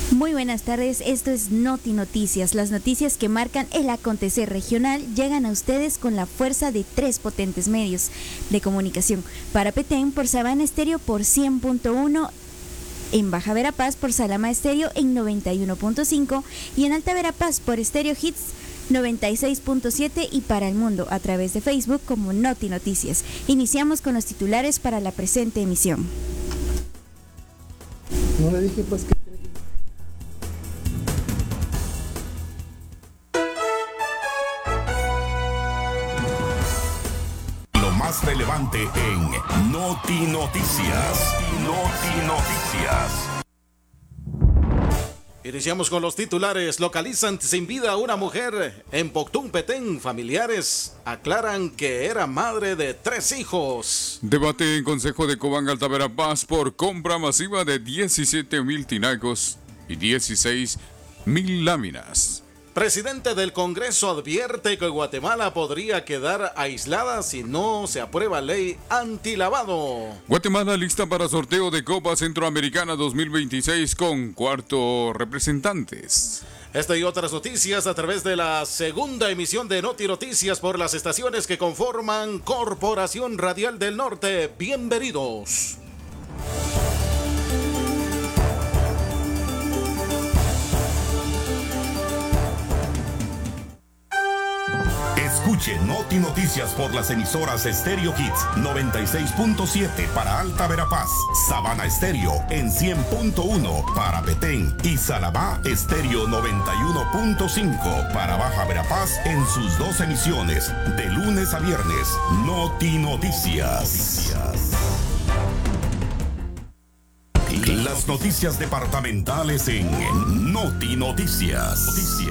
Muy buenas tardes, esto es Noti Noticias. Las noticias que marcan el acontecer regional llegan a ustedes con la fuerza de 3 potentes medios de comunicación. Para Petén por Sabana Estéreo por 100.1, en Baja Verapaz por Salama Estéreo en 91.5 y en Alta Verapaz por Estéreo Hits 96.7 y para el mundo a través de Facebook como Noti Noticias. Iniciamos con los titulares para la presente emisión. No le dije pues que... Más relevante en Noti Noticias. Noti Noticias. Iniciamos con los titulares. Localizan sin vida a una mujer en Poctún, Petén. Familiares aclaran que era madre de 3 hijos. Debate en Consejo de Cobán Alta Verapaz por compra masiva de 17,000 tinacos y 16,000 láminas. Presidente del Congreso advierte que Guatemala podría quedar aislada si no se aprueba ley antilavado. Guatemala lista para sorteo de Copa Centroamericana 2026 con 4 representantes. Esta y otras noticias a través de la segunda emisión de Noti Noticias por las estaciones que conforman Corporación Radial del Norte. Bienvenidos. Escuche Noti Noticias por las emisoras Estéreo Hits 96.7 para Alta Verapaz, Sabana Estéreo en 100.1 para Petén y Salamá Estéreo 91.5 para Baja Verapaz en sus 2 emisiones de lunes a viernes. Noti Noticias. Las noticias departamentales en Noti Noticias.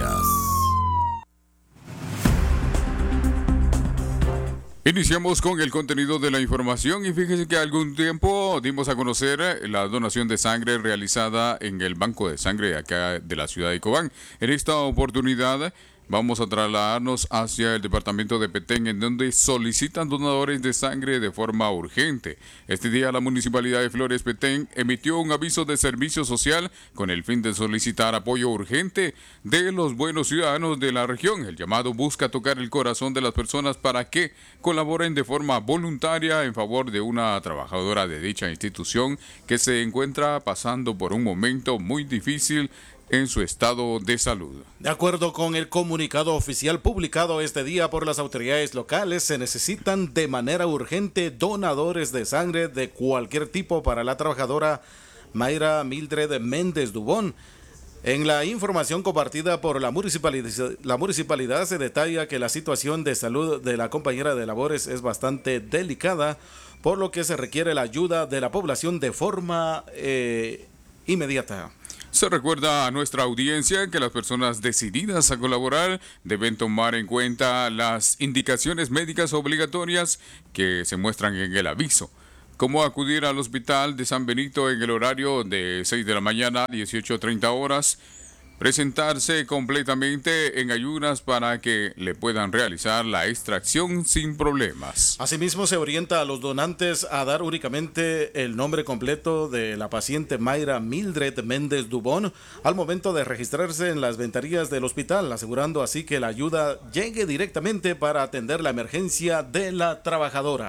Iniciamos con el contenido de la información y fíjense que algún tiempo dimos a conocer la donación de sangre realizada en el Banco de Sangre acá de la ciudad de Cobán. En esta oportunidad vamos a trasladarnos hacia el departamento de Petén, en donde solicitan donadores de sangre de forma urgente. Este día la Municipalidad de Flores Petén emitió un aviso de servicio social con el fin de solicitar apoyo urgente de los buenos ciudadanos de la región. El llamado busca tocar el corazón de las personas para que colaboren de forma voluntaria en favor de una trabajadora de dicha institución que se encuentra pasando por un momento muy difícil en su estado de salud. De acuerdo con el comunicado oficial publicado este día por las autoridades locales, se necesitan de manera urgente donadores de sangre de cualquier tipo para la trabajadora Mayra Mildred Méndez Dubón. En la información compartida por la municipalidad se detalla que la situación de salud de la compañera de labores es bastante delicada, por lo que se requiere la ayuda de la población de forma inmediata. Se recuerda a nuestra audiencia que las personas decididas a colaborar deben tomar en cuenta las indicaciones médicas obligatorias que se muestran en el aviso, como acudir al hospital de San Benito en el horario de 6 de la mañana a 18:30 horas, presentarse completamente en ayunas para que le puedan realizar la extracción sin problemas. Asimismo, se orienta a los donantes a dar únicamente el nombre completo de la paciente Mayra Mildred Méndez Dubón al momento de registrarse en las ventanillas del hospital, asegurando así que la ayuda llegue directamente para atender la emergencia de la trabajadora.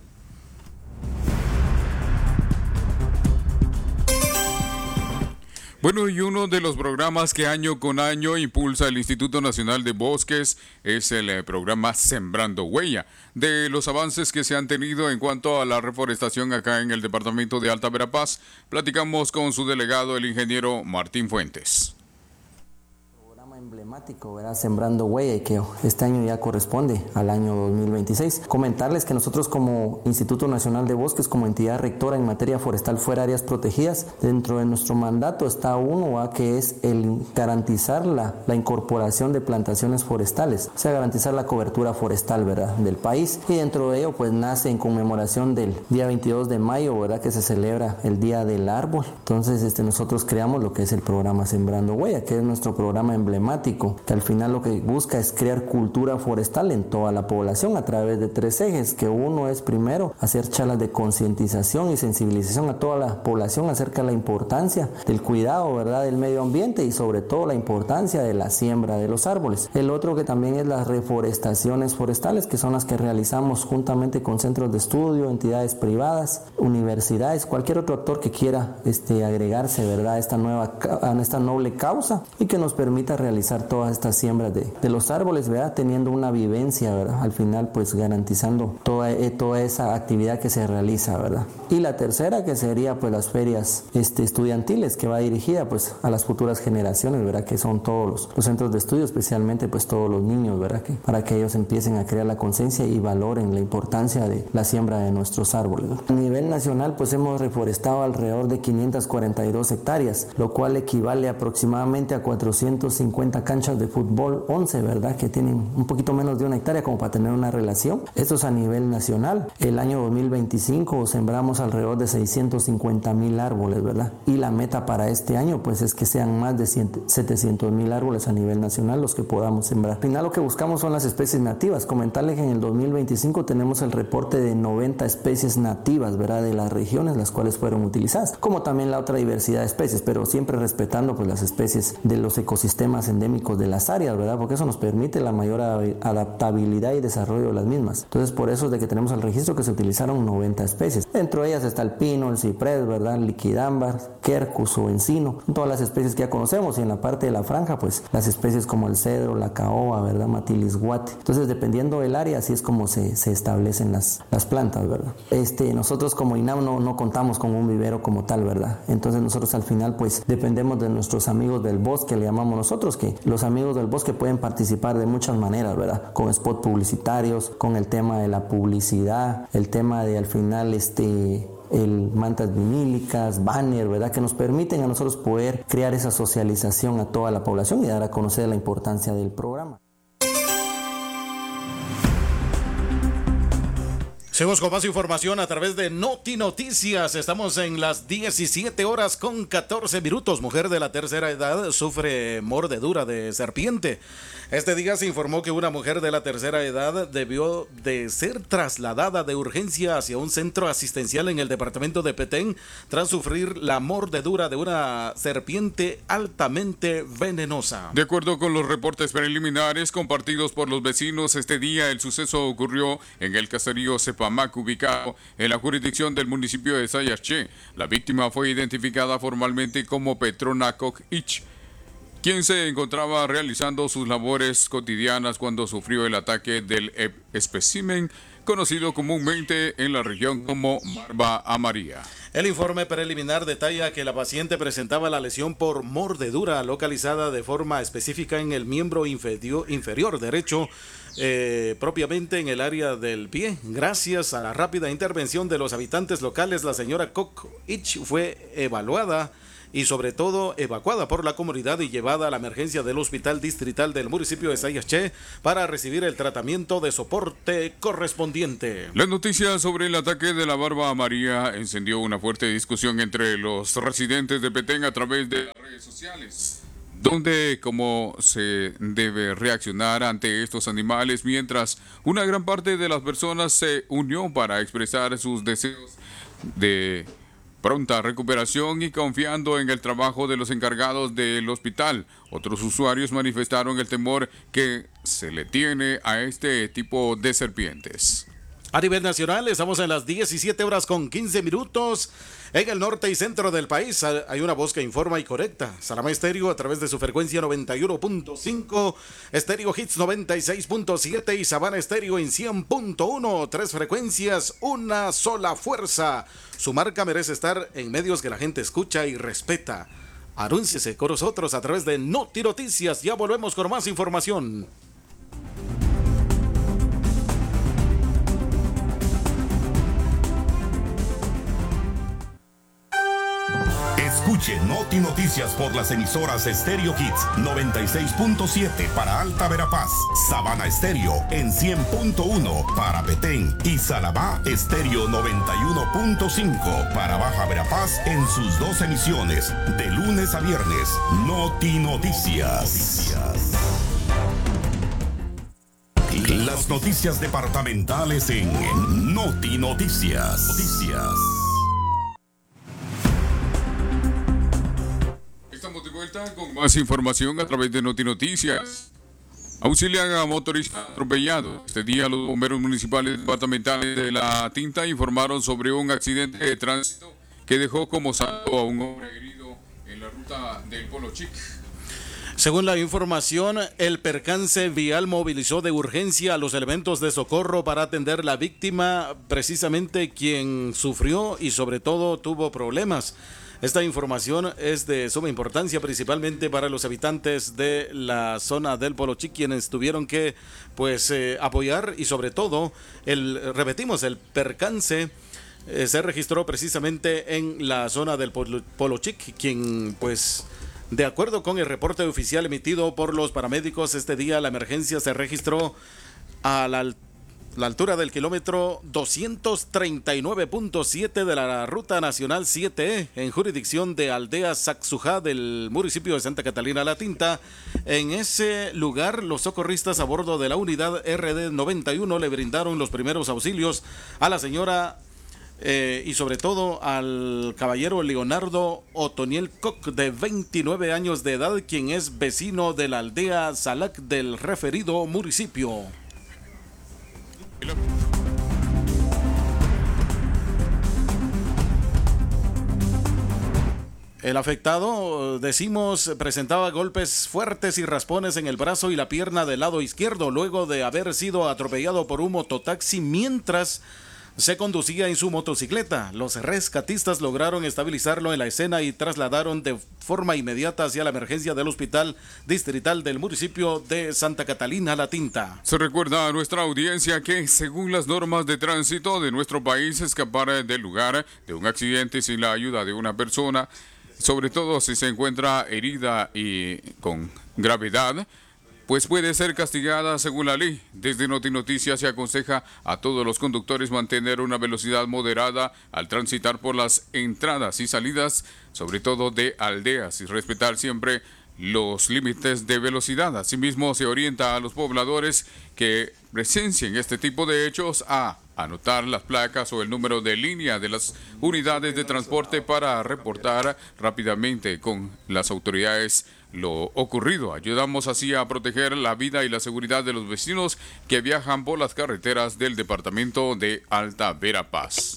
Bueno, y uno de los programas que año con año impulsa el Instituto Nacional de Bosques es el programa Sembrando Huella. De los avances que se han tenido en cuanto a la reforestación acá en el departamento de Alta Verapaz, platicamos con su delegado, el ingeniero Martín Fuentes. Emblemático, ¿verdad? Sembrando Huella, y que este año ya corresponde al año 2026. Comentarles que nosotros como Instituto Nacional de Bosques, como entidad rectora en materia forestal fuera áreas protegidas, dentro de nuestro mandato está uno, ¿verdad?, que es el garantizar la incorporación de plantaciones forestales, o sea, garantizar la cobertura forestal, ¿verdad?, del país. Y dentro de ello pues nace en conmemoración del día 22 de mayo, ¿verdad?, que se celebra el Día del Árbol. Entonces nosotros creamos lo que es el programa Sembrando Huella, que es nuestro programa emblemático temático, que al final lo que busca es crear cultura forestal en toda la población a través de 3 ejes, que uno es primero hacer charlas de concientización y sensibilización a toda la población acerca de la importancia del cuidado, ¿verdad?, del medio ambiente y sobre todo la importancia de la siembra de los árboles. El otro que también es las reforestaciones forestales, que son las que realizamos juntamente con centros de estudio, entidades privadas, universidades, cualquier otro actor que quiera agregarse, ¿verdad?, a esta noble causa y que nos permita realizar todas estas siembras de los árboles, ¿verdad?, teniendo una vivencia, ¿verdad?, al final pues garantizando toda esa actividad que se realiza, ¿verdad? Y la tercera que sería pues las ferias estudiantiles, que va dirigida pues a las futuras generaciones, ¿verdad?, que son todos los centros de estudio, especialmente pues todos los niños, ¿verdad?, que para que ellos empiecen a crear la conciencia y valoren la importancia de la siembra de nuestros árboles, ¿verdad? A nivel nacional pues hemos reforestado alrededor de 542 hectáreas, lo cual equivale aproximadamente a 450 canchas de fútbol 11, ¿verdad?, que tienen un poquito menos de 1 hectárea como para tener una relación. Esto es a nivel nacional. El año 2025 sembramos alrededor de 650,000 árboles, ¿verdad? Y la meta para este año pues es que sean más de 700,000 árboles a nivel nacional los que podamos sembrar. Al final lo que buscamos son las especies nativas. Comentarles que en el 2025 tenemos el reporte de 90 especies nativas, ¿verdad?, de las regiones las cuales fueron utilizadas, como también la otra diversidad de especies, pero siempre respetando pues las especies de los ecosistemas endémicos de las áreas, ¿verdad?, porque eso nos permite la mayor adaptabilidad y desarrollo de las mismas. Entonces por eso es de que tenemos el registro que se utilizaron 90 especies. Dentro de ellas está el pino, el ciprés, ¿verdad?, liquidámbar, quercus o encino, todas las especies que ya conocemos, y en la parte de la franja pues las especies como el cedro, la caoba, ¿verdad?, matilisguate. Entonces dependiendo del área así es como se establecen las plantas, ¿verdad? Nosotros como INAM no contamos con un vivero como tal, ¿verdad? Entonces nosotros al final pues dependemos de nuestros amigos del bosque, le llamamos nosotros, que los amigos del bosque pueden participar de muchas maneras, ¿verdad?, con spot publicitarios, con el tema de la publicidad, el tema de al final el mantas vinílicas, banner, ¿verdad?, que nos permiten a nosotros poder crear esa socialización a toda la población y dar a conocer la importancia del programa. Seguimos con más información a través de Noti Noticias. Estamos en las 17:14. Mujer de la tercera edad sufre mordedura de serpiente. Este día se informó que una mujer de la tercera edad debió de ser trasladada de urgencia hacia un centro asistencial en el departamento de Petén tras sufrir la mordedura de una serpiente altamente venenosa. De acuerdo con los reportes preliminares compartidos por los vecinos, este día el suceso ocurrió en el caserío Cepamac, ubicado en la jurisdicción del municipio de Sayarché. La víctima fue identificada formalmente como Petrona Koch-Ich, quien se encontraba realizando sus labores cotidianas cuando sufrió el ataque del espécimen conocido comúnmente en la región como barba amarilla. El informe preliminar detalla que la paciente presentaba la lesión por mordedura localizada de forma específica en el miembro inferior derecho, propiamente en el área del pie. Gracias a la rápida intervención de los habitantes locales, la señora Koch-Ich fue evaluada y sobre todo evacuada por la comunidad y llevada a la emergencia del hospital distrital del municipio de Sayarché para recibir el tratamiento de soporte correspondiente. La noticia sobre el ataque de la barba amarilla encendió una fuerte discusión entre los residentes de Petén a través de las redes sociales, donde cómo se debe reaccionar ante estos animales, mientras una gran parte de las personas se unió para expresar sus deseos de pronta recuperación y confiando en el trabajo de los encargados del hospital. Otros usuarios manifestaron el temor que se le tiene a este tipo de serpientes. A nivel nacional, estamos en las 17:15. En el norte y centro del país hay una voz que informa y correcta. Salamá Estéreo a través de su frecuencia 91.5, Estéreo Hits 96.7 y Sabana Estéreo en 100.1. 3 frecuencias, una sola fuerza. Su marca merece estar en medios que la gente escucha y respeta. Anúnciese con nosotros a través de Noti Noticias. Ya volvemos con más información. Escuche Noti Noticias por las emisoras Stereo Hits 96.7 para Alta Verapaz, Sabana Estéreo en 100.1 para Petén y Salabá Estéreo 91.5 para Baja Verapaz en sus 2 emisiones de lunes a viernes. Noti Noticias. Las noticias departamentales en Noti Noticias. Estamos de vuelta con más información a través de Noti Noticias. Auxilian a motorista atropellado. Este día los bomberos municipales departamentales de La Tinta informaron sobre un accidente de tránsito que dejó como saldo a un hombre herido en la ruta del Polo Chic. Según la información, el percance vial movilizó de urgencia a los elementos de socorro para atender la víctima, precisamente quien sufrió y sobre todo tuvo problemas. Esta información es de suma importancia principalmente para los habitantes de la zona del Polo Chic, quienes tuvieron que apoyar y sobre todo, el percance se registró precisamente en la zona del Polo Chic, quien de acuerdo con el reporte oficial emitido por los paramédicos, este día la emergencia se registró a la altura del kilómetro 239.7 de la Ruta Nacional 7E, en jurisdicción de Aldea Saxujá del municipio de Santa Catalina La Tinta. En ese lugar, los socorristas a bordo de la unidad RD 91 le brindaron los primeros auxilios a la señora y sobre todo al caballero Leonardo Otoniel Koch, de 29 años de edad, quien es vecino de la aldea Salac del referido municipio. El afectado, presentaba golpes fuertes y raspones en el brazo y la pierna del lado izquierdo, luego de haber sido atropellado por un mototaxi mientras se conducía en su motocicleta. Los rescatistas lograron estabilizarlo en la escena y trasladaron de forma inmediata hacia la emergencia del hospital distrital del municipio de Santa Catalina La Tinta. Se recuerda a nuestra audiencia que, según las normas de tránsito de nuestro país, escapar del lugar de un accidente sin la ayuda de una persona, sobre todo si se encuentra herida y con gravedad, pues puede ser castigada según la ley. Desde Noti Noticias se aconseja a todos los conductores mantener una velocidad moderada al transitar por las entradas y salidas, sobre todo de aldeas, y respetar siempre los límites de velocidad. Asimismo, se orienta a los pobladores que presencien este tipo de hechos a anotar las placas o el número de línea de las unidades de transporte para reportar rápidamente con las autoridades lo ocurrido. Ayudamos así a proteger la vida y la seguridad de los vecinos que viajan por las carreteras del departamento de Alta Verapaz.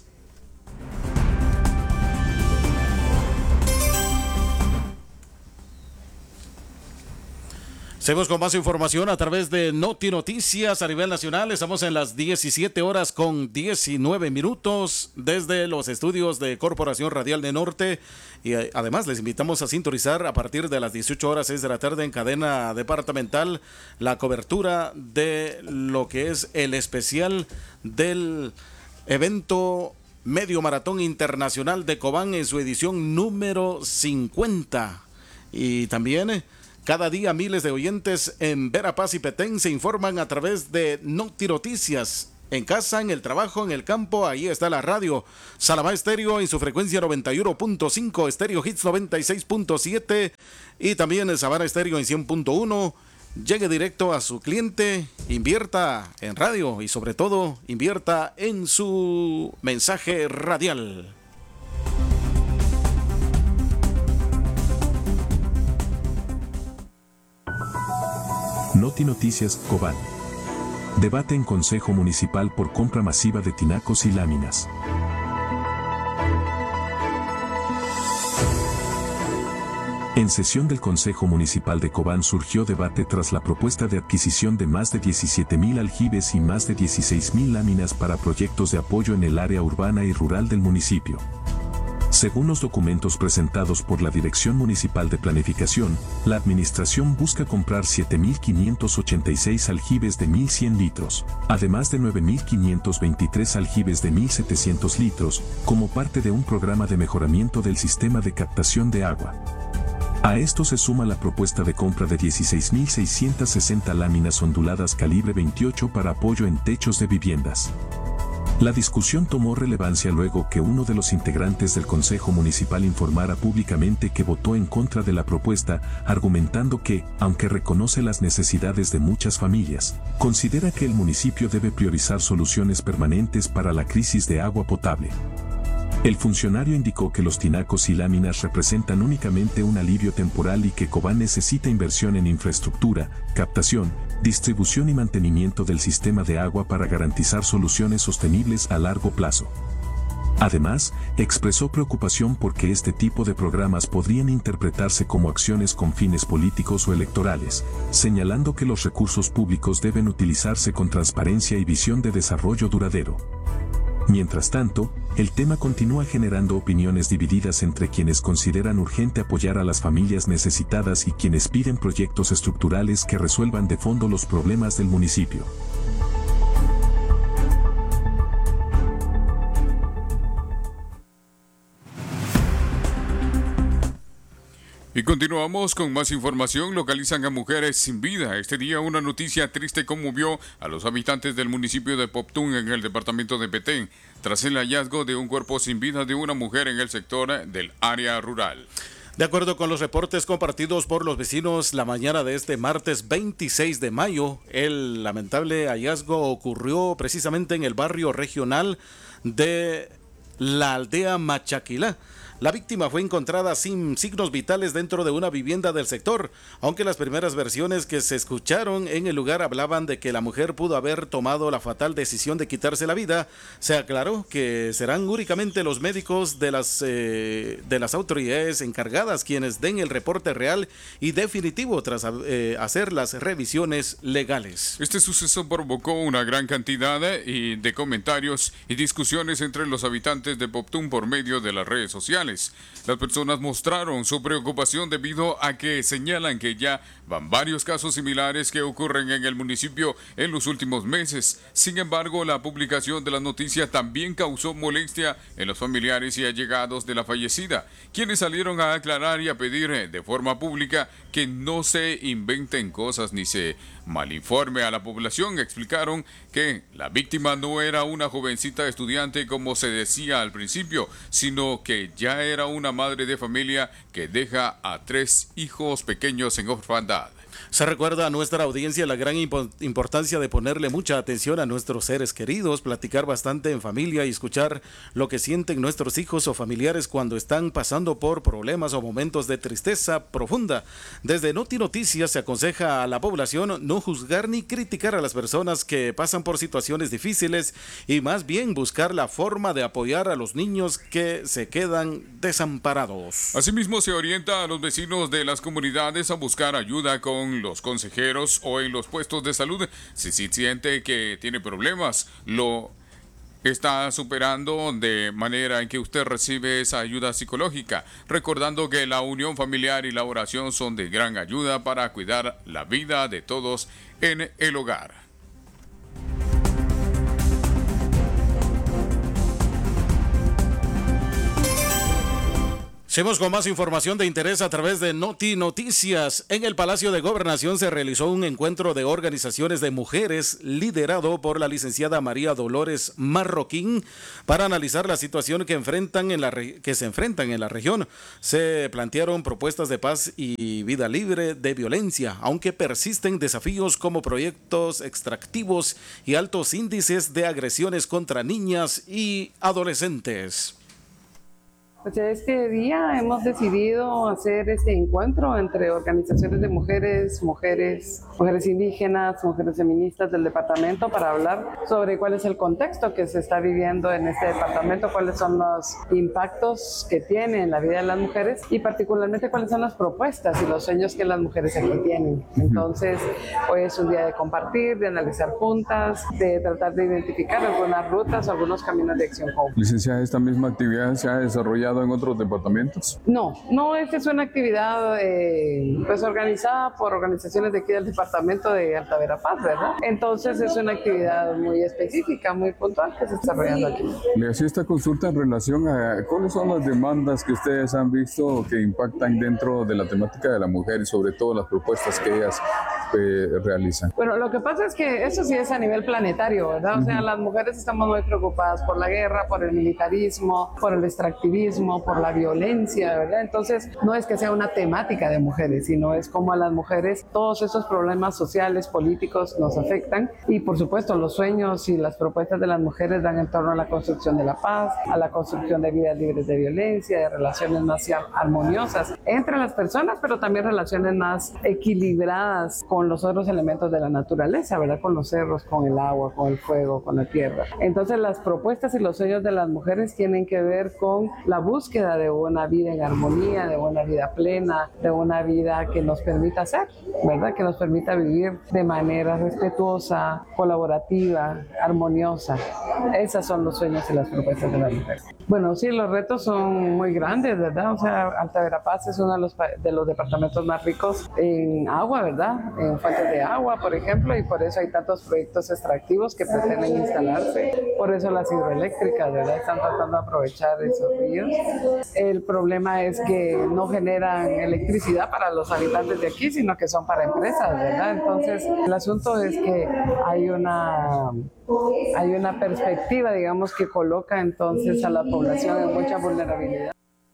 Seguimos con más información a través de Noti Noticias a nivel nacional. Estamos en las 17 horas con 19 minutos desde los estudios de Corporación Radial de Norte. Y además les invitamos a sintonizar a partir de las 18 horas 6 de la tarde en cadena departamental la cobertura de lo que es el especial del evento Medio Maratón Internacional de Cobán en su edición número 50. Y también cada día miles de oyentes en Verapaz y Petén se informan a través de Noti Noticias. En casa, en el trabajo, en el campo, ahí está la radio. Salabá Estéreo en su frecuencia 91.5, Stereo Hits 96.7 y también el Sabana Estéreo en 100.1. Llegue directo a su cliente, invierta en radio y sobre todo invierta en su mensaje radial. Noti Noticias, Cobán. Debate en Consejo Municipal por compra masiva de tinacos y láminas. En sesión del Consejo Municipal de Cobán surgió debate tras la propuesta de adquisición de más de 17.000 aljibes y más de 16.000 láminas para proyectos de apoyo en el área urbana y rural del municipio. Según los documentos presentados por la Dirección Municipal de Planificación, la administración busca comprar 7.586 aljibes de 1.100 litros, además de 9.523 aljibes de 1.700 litros, como parte de un programa de mejoramiento del sistema de captación de agua. A esto se suma la propuesta de compra de 16.660 láminas onduladas calibre 28 para apoyo en techos de viviendas. La discusión tomó relevancia luego que uno de los integrantes del Consejo Municipal informara públicamente que votó en contra de la propuesta, argumentando que, aunque reconoce las necesidades de muchas familias, considera que el municipio debe priorizar soluciones permanentes para la crisis de agua potable. El funcionario indicó que los tinacos y láminas representan únicamente un alivio temporal y que Cobán necesita inversión en infraestructura, captación, distribución y mantenimiento del sistema de agua para garantizar soluciones sostenibles a largo plazo. Además, expresó preocupación porque este tipo de programas podrían interpretarse como acciones con fines políticos o electorales, señalando que los recursos públicos deben utilizarse con transparencia y visión de desarrollo duradero. Mientras tanto, el tema continúa generando opiniones divididas entre quienes consideran urgente apoyar a las familias necesitadas y quienes piden proyectos estructurales que resuelvan de fondo los problemas del municipio. Y continuamos con más información. Localizan a mujeres sin vida. Este día una noticia triste conmovió a los habitantes del municipio de Poptún en el departamento de Petén, tras el hallazgo de un cuerpo sin vida de una mujer en el sector del área rural. De acuerdo con los reportes compartidos por los vecinos la mañana de este martes 26 de mayo, el lamentable hallazgo ocurrió precisamente en el barrio regional de la aldea Machaquilá. La víctima fue encontrada sin signos vitales dentro de una vivienda del sector, aunque las primeras versiones que se escucharon en el lugar hablaban de que la mujer pudo haber tomado la fatal decisión de quitarse la vida. Se aclaró que serán únicamente los médicos de las autoridades encargadas quienes den el reporte real y definitivo tras hacer las revisiones legales. Este suceso provocó una gran cantidad de comentarios y discusiones entre los habitantes de Poptún por medio de las redes sociales. Las personas mostraron su preocupación debido a que señalan que ya van varios casos similares que ocurren en el municipio en los últimos meses. Sin embargo, la publicación de la noticia también causó molestia en los familiares y allegados de la fallecida, quienes salieron a aclarar y a pedir de forma pública que no se inventen cosas ni se malinforme a la población. Explicaron que la víctima no era una jovencita estudiante como se decía al principio, sino que ya era una madre de familia que deja a 3 hijos pequeños en orfandad. Se recuerda a nuestra audiencia la gran importancia de ponerle mucha atención a nuestros seres queridos, platicar bastante en familia y escuchar lo que sienten nuestros hijos o familiares cuando están pasando por problemas o momentos de tristeza profunda. Desde Noti Noticias se aconseja a la población no juzgar ni criticar a las personas que pasan por situaciones difíciles y más bien buscar la forma de apoyar a los niños que se quedan desamparados. Asimismo, se orienta a los vecinos de las comunidades a buscar ayuda con los consejeros o en los puestos de salud si siente que tiene problemas, lo está superando de manera en que usted recibe esa ayuda psicológica, recordando que la unión familiar y la oración son de gran ayuda para cuidar la vida de todos en el hogar. Seguimos con más información de interés a través de Noti Noticias. En el Palacio de Gobernación se realizó un encuentro de organizaciones de mujeres liderado por la licenciada María Dolores Marroquín para analizar la situación que se enfrentan en la región. Se plantearon propuestas de paz y vida libre de violencia, aunque persisten desafíos como proyectos extractivos y altos índices de agresiones contra niñas y adolescentes. Pues este día hemos decidido hacer este encuentro entre organizaciones de mujeres indígenas, mujeres feministas del departamento para hablar sobre cuál es el contexto que se está viviendo en este departamento, cuáles son los impactos que tiene en la vida de las mujeres y particularmente cuáles son las propuestas y los sueños que las mujeres aquí tienen. Entonces, hoy es un día de compartir, de analizar juntas, de tratar de identificar algunas rutas, algunos caminos de acción conjunta. Licenciada, esta misma actividad se ha desarrollado desarrollado en otros departamentos? No, esta es una actividad pues organizada por organizaciones de aquí del departamento de Alta Verapaz, ¿verdad? Entonces es una actividad muy específica, muy puntual que se está desarrollando aquí. Le hacía esta consulta en relación a cuáles son las demandas que ustedes han visto que impactan dentro de la temática de la mujer y sobre todo las propuestas que ellas realizan. Bueno, lo que pasa es que eso sí es a nivel planetario, ¿verdad? O sea, las mujeres estamos muy preocupadas por la guerra, por el militarismo, por el extractivismo, por la violencia, ¿verdad? Entonces, no es que sea una temática de mujeres, sino es como a las mujeres todos esos problemas sociales, políticos nos afectan y, por supuesto, los sueños y las propuestas de las mujeres dan en torno a la construcción de la paz, a la construcción de vidas libres de violencia, de relaciones más armoniosas entre las personas, pero también relaciones más equilibradas con los otros elementos de la naturaleza, ¿verdad? Con los cerros, con el agua, con el fuego, con la tierra. Entonces las propuestas y los sueños de las mujeres tienen que ver con la búsqueda de una vida en armonía, de una vida plena, de una vida que nos permita ser, ¿verdad? Que nos permita vivir de manera respetuosa, colaborativa, armoniosa. Esos son los sueños y las propuestas de las mujeres. Bueno, sí, los retos son muy grandes, ¿verdad? O sea, Alta Verapaz es uno de los departamentos más ricos en agua, ¿verdad? En fuentes de agua, por ejemplo, y por eso hay tantos proyectos extractivos que pretenden instalarse. Por eso las hidroeléctricas, ¿verdad? Están tratando de aprovechar esos ríos. El problema es que no generan electricidad para los habitantes de aquí, sino que son para empresas, ¿verdad? Entonces, el asunto es que hay una perspectiva, digamos, que coloca entonces a la población en mucha vulnerabilidad.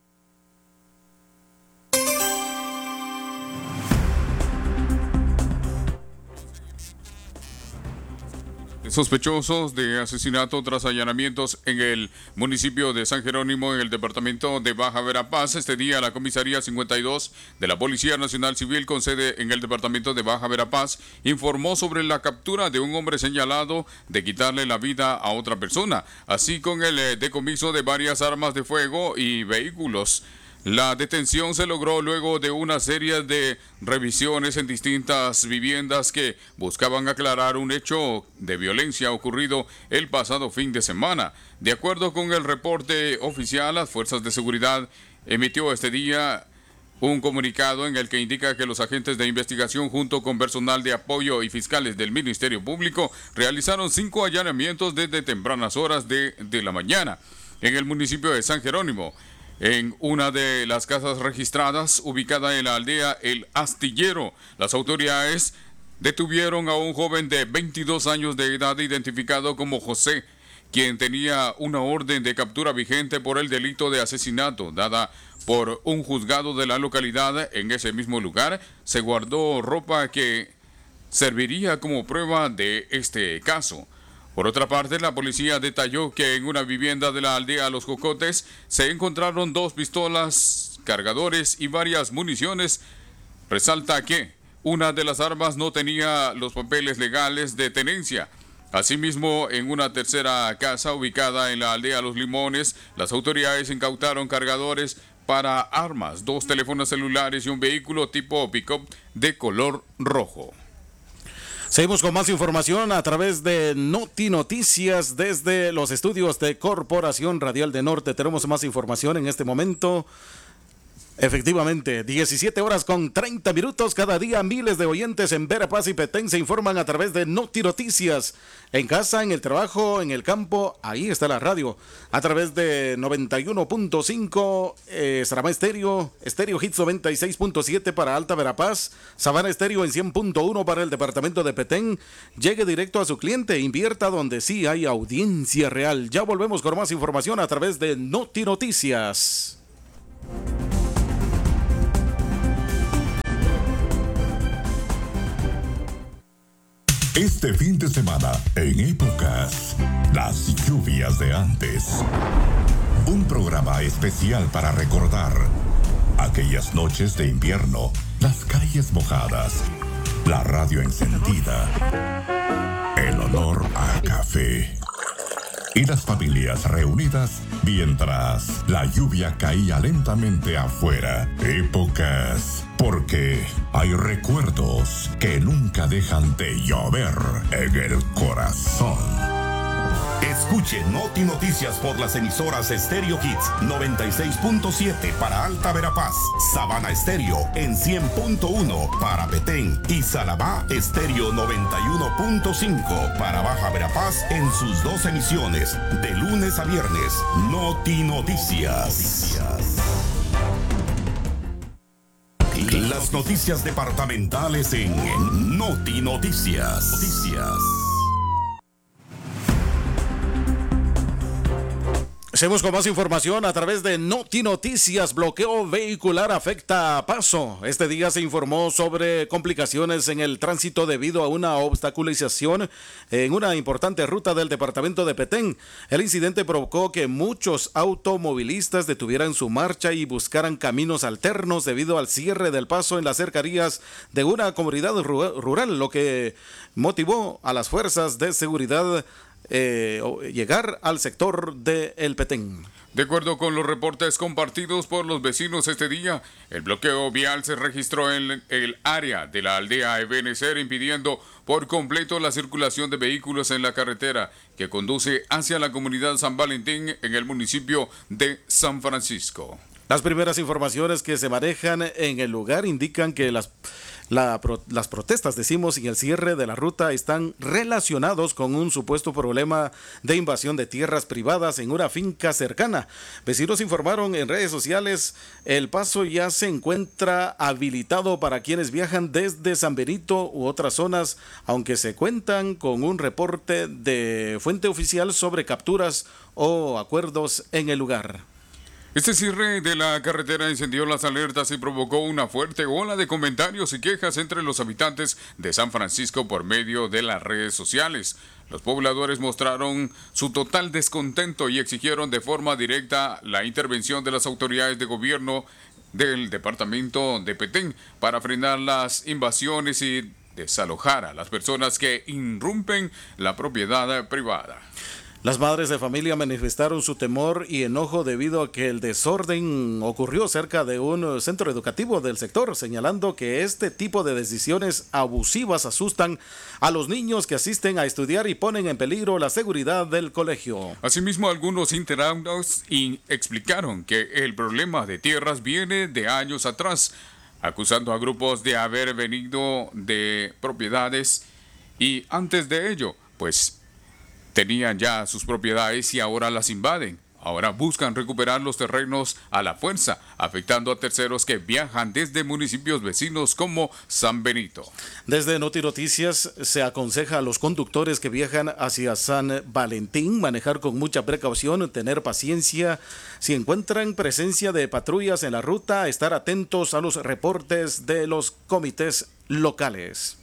Sospechosos de asesinato tras allanamientos en el municipio de San Jerónimo, en el departamento de Baja Verapaz. Este día la comisaría 52 de la Policía Nacional Civil con sede en el departamento de Baja Verapaz informó sobre la captura de un hombre señalado de quitarle la vida a otra persona, así con el decomiso de varias armas de fuego y vehículos. La detención se logró luego de una serie de revisiones en distintas viviendas que buscaban aclarar un hecho de violencia ocurrido el pasado fin de semana. De acuerdo con el reporte oficial, las fuerzas de seguridad emitió este día un comunicado en el que indica que los agentes de investigación junto con personal de apoyo y fiscales del Ministerio Público realizaron 5 allanamientos desde tempranas horas de la mañana en el municipio de San Jerónimo. En una de las casas registradas, ubicada en la aldea El Astillero, las autoridades detuvieron a un joven de 22 años de edad identificado como José, quien tenía una orden de captura vigente por el delito de asesinato dada por un juzgado de la localidad. En ese mismo lugar se guardó ropa que serviría como prueba de este caso. Por otra parte, la policía detalló que en una vivienda de la aldea Los Cocotes se encontraron 2 pistolas, cargadores y varias municiones. Resalta que una de las armas no tenía los papeles legales de tenencia. Asimismo, en una tercera casa ubicada en la aldea Los Limones, las autoridades incautaron cargadores para armas, 2 teléfonos celulares y un vehículo tipo pick-up de color rojo. Seguimos con más información a través de Noti Noticias desde los estudios de Corporación Radial de Norte. Tenemos más información en este momento. Efectivamente, 17:30 cada día. Miles de oyentes en Verapaz y Petén se informan a través de Noti Noticias. En casa, en el trabajo, en el campo, ahí está la radio. A través de 91.5, Sarama Estéreo, Estéreo Hits 96.7 para Alta Verapaz, Sabana Estéreo en 100.1 para el departamento de Petén. Llegue directo a su cliente, invierta donde sí hay audiencia real. Ya volvemos con más información a través de Noti Noticias. Este fin de semana, en Épocas, las lluvias de antes. Un programa especial para recordar aquellas noches de invierno, las calles mojadas, la radio encendida, el olor a café y las familias reunidas mientras la lluvia caía lentamente afuera. Épocas, porque hay recuerdos que nunca dejan de llover en el corazón. Escuche Noti Noticias por las emisoras Stereo Hits 96.7 para Alta Verapaz, Sabana Estéreo en 100.1 para Petén y Salabá Estéreo 91.5 para Baja Verapaz en sus 2 emisiones, de lunes a viernes. Noti Noticias. Las noticias departamentales en Noti Noticias. Seguimos con más información a través de Noti Noticias. Bloqueo vehicular afecta a Paso. Este día se informó sobre complicaciones en el tránsito debido a una obstaculización en una importante ruta del departamento de Petén. El incidente provocó que muchos automovilistas detuvieran su marcha y buscaran caminos alternos debido al cierre del paso en las cercanías de una comunidad rural, lo que motivó a las fuerzas de seguridad llegar al sector de El Petén. De acuerdo con los reportes compartidos por los vecinos este día, el bloqueo vial se registró en el área de la aldea Ebenezer, impidiendo por completo la circulación de vehículos en la carretera que conduce hacia la comunidad San Valentín en el municipio de San Francisco. Las primeras informaciones que se manejan en el lugar indican que las protestas, y el cierre de la ruta están relacionados con un supuesto problema de invasión de tierras privadas en una finca cercana. Vecinos informaron en redes sociales, el paso ya se encuentra habilitado para quienes viajan desde San Benito u otras zonas, aunque se cuentan con un reporte de fuente oficial sobre capturas o acuerdos en el lugar. Este cierre de la carretera encendió las alertas y provocó una fuerte ola de comentarios y quejas entre los habitantes de San Francisco por medio de las redes sociales. Los pobladores mostraron su total descontento y exigieron de forma directa la intervención de las autoridades de gobierno del departamento de Petén para frenar las invasiones y desalojar a las personas que irrumpen la propiedad privada. Las madres de familia manifestaron su temor y enojo debido a que el desorden ocurrió cerca de un centro educativo del sector, señalando que este tipo de decisiones abusivas asustan a los niños que asisten a estudiar y ponen en peligro la seguridad del colegio. Asimismo, algunos internautas explicaron que el problema de tierras viene de años atrás, acusando a grupos de haber venido de propiedades y antes de ello, pues tenían ya sus propiedades y ahora las invaden. Ahora buscan recuperar los terrenos a la fuerza, afectando a terceros que viajan desde municipios vecinos como San Benito. Desde Noti Noticias se aconseja a los conductores que viajan hacia San Valentín manejar con mucha precaución, tener paciencia. Si encuentran presencia de patrullas en la ruta, estar atentos a los reportes de los comités locales.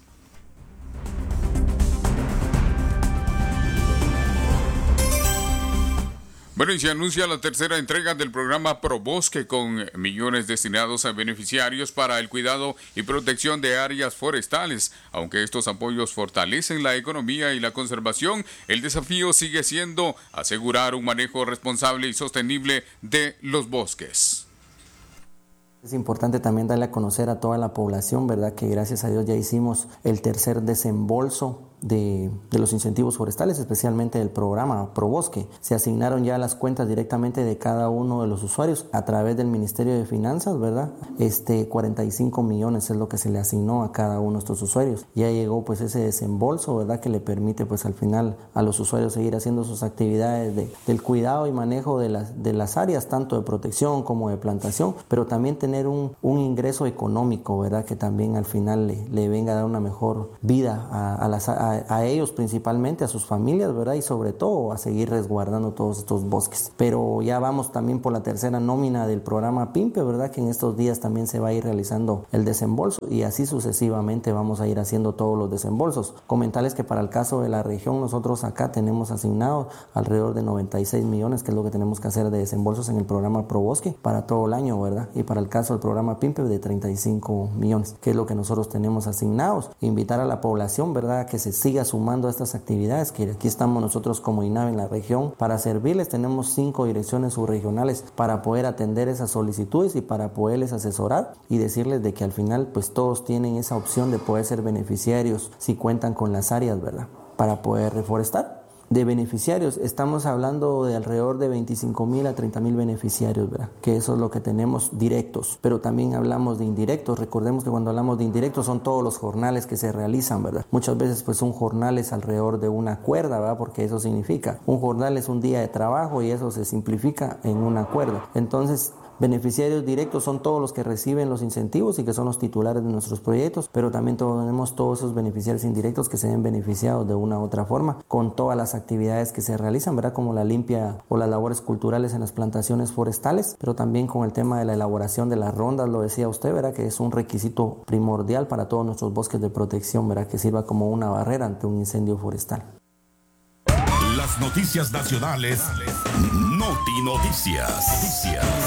Bueno, y se anuncia la tercera entrega del programa Pro Bosque con millones destinados a beneficiarios para el cuidado y protección de áreas forestales. Aunque estos apoyos fortalecen la economía y la conservación, el desafío sigue siendo asegurar un manejo responsable y sostenible de los bosques. Es importante también darle a conocer a toda la población, ¿verdad? Que gracias a Dios ya hicimos el tercer desembolso de los incentivos forestales, especialmente del programa Pro Bosque. Se asignaron ya las cuentas directamente de cada uno de los usuarios a través del Ministerio de Finanzas, ¿verdad? 45 millones es lo que se le asignó a cada uno de estos usuarios. Ya llegó pues ese desembolso, ¿verdad? Que le permite pues al final a los usuarios seguir haciendo sus actividades del cuidado y manejo de las áreas, tanto de protección como de plantación, pero también tener un ingreso económico, ¿verdad? Que también al final le venga a dar una mejor vida a ellos principalmente, a sus familias, ¿verdad? Y sobre todo a seguir resguardando todos estos bosques. Pero ya vamos también por la tercera nómina del programa PIMPE, ¿verdad? Que en estos días también se va a ir realizando el desembolso y así sucesivamente vamos a ir haciendo todos los desembolsos. Comentarles que para el caso de la región nosotros acá tenemos asignado alrededor de 96 millones, que es lo que tenemos que hacer de desembolsos en el programa Pro Bosque para todo el año, ¿verdad? Y para el caso del programa PIMPE de 35 millones, que es lo que nosotros tenemos asignados. Invitar a la población, ¿verdad? Que se siga sumando a estas actividades, que aquí estamos nosotros como INAVE en la región para servirles. Tenemos 5 direcciones subregionales para poder atender esas solicitudes y para poderles asesorar y decirles de que al final pues todos tienen esa opción de poder ser beneficiarios si cuentan con las áreas, ¿verdad? Para poder reforestar De beneficiarios, estamos hablando de alrededor de 25,000 a 30,000 beneficiarios, ¿verdad? Que eso es lo que tenemos directos, pero también hablamos de indirectos. Recordemos que cuando hablamos de indirectos son todos los jornales que se realizan, ¿verdad? Muchas veces pues un jornal es alrededor de una cuerda, ¿verdad? Porque eso significa, un jornal es un día de trabajo y eso se simplifica en una cuerda. Entonces, beneficiarios directos son todos los que reciben los incentivos y que son los titulares de nuestros proyectos, pero también tenemos todos esos beneficiarios indirectos que se ven beneficiados de una u otra forma con todas las actividades que se realizan, ¿verdad? Como la limpia o las labores culturales en las plantaciones forestales, pero también con el tema de la elaboración de las rondas, lo decía usted, ¿verdad? Que es un requisito primordial para todos nuestros bosques de protección, ¿verdad? Que sirva como una barrera ante un incendio forestal. Las noticias nacionales, Noti Noticias.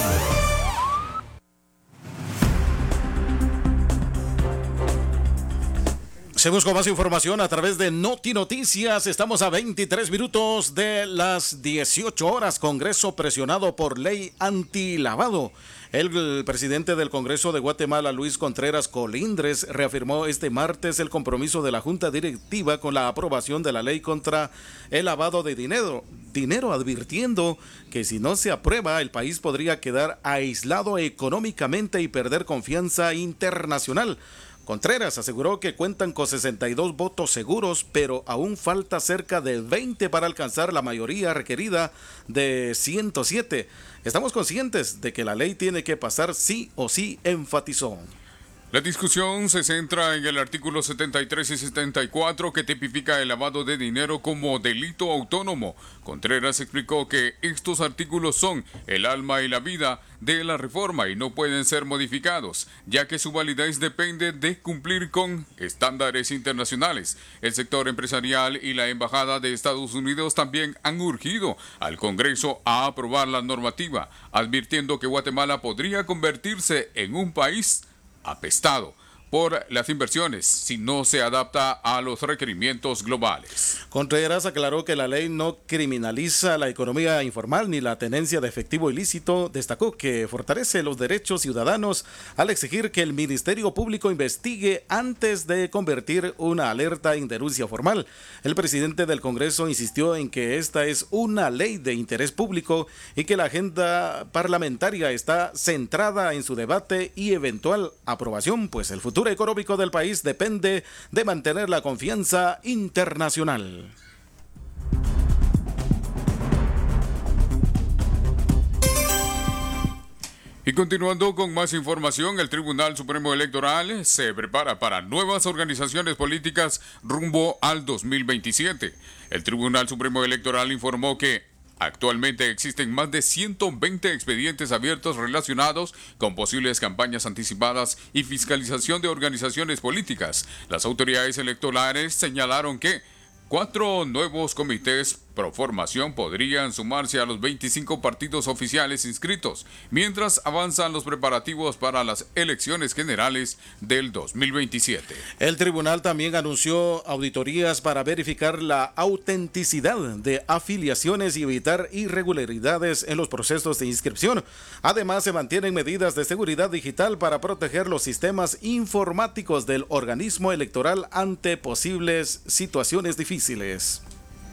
Seguimos con más información a través de Noti Noticias. Estamos a 23 minutos de las 18 horas. Congreso presionado por ley antilavado. El presidente del Congreso de Guatemala, Luis Contreras Colindres, reafirmó este martes el compromiso de la Junta Directiva con la aprobación de la ley contra el lavado de dinero, advirtiendo que si no se aprueba, el país podría quedar aislado económicamente y perder confianza internacional. Contreras aseguró que cuentan con 62 votos seguros, pero aún falta cerca de 20 para alcanzar la mayoría requerida de 107. Estamos conscientes de que la ley tiene que pasar sí o sí, enfatizó. La discusión se centra en el artículo 73 y 74 que tipifica el lavado de dinero como delito autónomo. Contreras explicó que estos artículos son el alma y la vida de la reforma y no pueden ser modificados, ya que su validez depende de cumplir con estándares internacionales. El sector empresarial y la Embajada de Estados Unidos también han urgido al Congreso a aprobar la normativa, advirtiendo que Guatemala podría convertirse en un país apestado por las inversiones si no se adapta a los requerimientos globales. Contreras aclaró que la ley no criminaliza la economía informal ni la tenencia de efectivo ilícito. Destacó que fortalece los derechos ciudadanos al exigir que el Ministerio Público investigue antes de convertir una alerta en denuncia formal. El presidente del Congreso insistió en que esta es una ley de interés público y que la agenda parlamentaria está centrada en su debate y eventual aprobación, pues el futuro económico del país depende de mantener la confianza internacional. Y continuando con más información, el Tribunal Supremo Electoral se prepara para nuevas organizaciones políticas rumbo al 2027. El Tribunal Supremo Electoral informó que actualmente existen más de 120 expedientes abiertos relacionados con posibles campañas anticipadas y fiscalización de organizaciones políticas. Las autoridades electorales señalaron que 4 nuevos comités pro formación podrían sumarse a los 25 partidos oficiales inscritos, mientras avanzan los preparativos para las elecciones generales del 2027. El tribunal también anunció auditorías para verificar la autenticidad de afiliaciones y evitar irregularidades en los procesos de inscripción. Además, se mantienen medidas de seguridad digital para proteger los sistemas informáticos del organismo electoral ante posibles situaciones difíciles.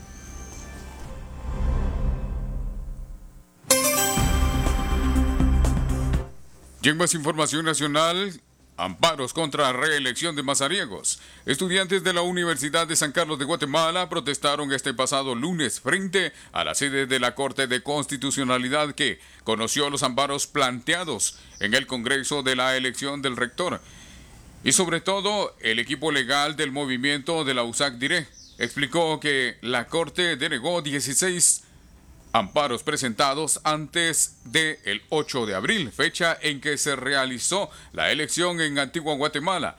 Y en más información nacional, amparos contra reelección de mazariegos. Estudiantes de la Universidad de San Carlos de Guatemala protestaron este pasado lunes frente a la sede de la Corte de Constitucionalidad que conoció los amparos planteados en el Congreso de la elección del rector. Y sobre todo, el equipo legal del movimiento de la USAC Diré explicó que la Corte denegó 16 amparos presentados antes del 8 de abril, fecha en que se realizó la elección en Antigua Guatemala,